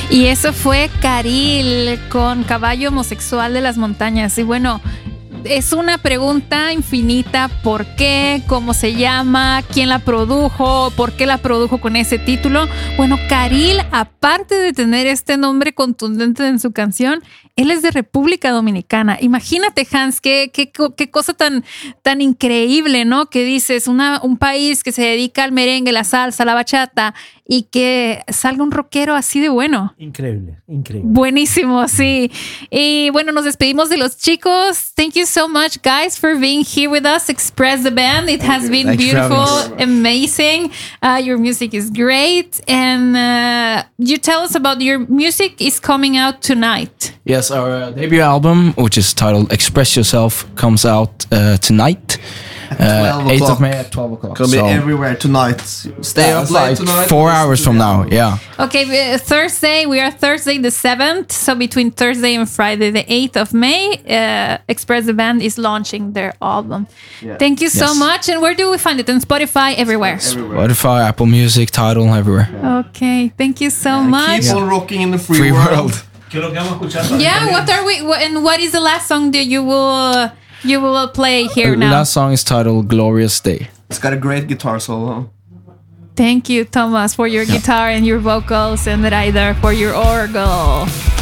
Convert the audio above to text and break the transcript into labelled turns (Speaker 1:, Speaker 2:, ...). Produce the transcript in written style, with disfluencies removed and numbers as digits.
Speaker 1: Y eso fue Caril con Caballo Homosexual de las Montañas. Y bueno, es una pregunta infinita. ¿Por qué? ¿Cómo se llama? ¿Quién la produjo? ¿Por qué la produjo con ese título? Bueno, Caril, aparte de tener este nombre contundente en su canción, él es de República Dominicana. Imagínate, Hans, qué cosa tan increíble, ¿no? Que dices, un país que se dedica al merengue, la salsa, la bachata, y que salga un rockero así de bueno.
Speaker 2: Increíble.
Speaker 1: Buenísimo, sí. Y bueno, nos despedimos de los chicos. Thank you so much, guys, for being here with us. Express the Band. It has been beautiful, amazing. Your music is great. And you tell us about your music is coming out tonight.
Speaker 3: Yes, our debut album, which is titled Express Yourself, comes out tonight. 8th of May at 12 o'clock.
Speaker 4: Gonna be everywhere tonight. Stay up late tonight.
Speaker 3: 4 hours from now, yeah.
Speaker 1: Okay, Thursday, we are Thursday the 7th. So between Thursday and Friday the 8th of May, Express the Band is launching their album. Yeah. Thank you so much. And where do we find it? On Spotify, everywhere.
Speaker 3: Spotify, Apple Music, Tidal, everywhere.
Speaker 1: Okay, thank you so much.
Speaker 4: Keep on rocking in the free world.
Speaker 1: Yeah, what are we? And what is the last song that you will play here now?
Speaker 3: The last song is titled Glorious Day.
Speaker 4: It's got a great guitar solo.
Speaker 1: Thank you, Thomas, for your guitar and your vocals, and Ryder for your orgel.